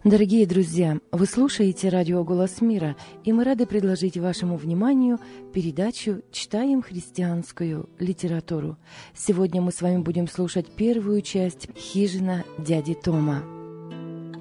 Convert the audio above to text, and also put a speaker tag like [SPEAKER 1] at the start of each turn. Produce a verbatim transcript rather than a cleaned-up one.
[SPEAKER 1] Дорогие друзья, вы слушаете радио «Голос мира», и мы рады предложить вашему вниманию передачу «Читаем христианскую литературу». Сегодня мы с вами будем слушать первую часть «Хижина дяди Тома».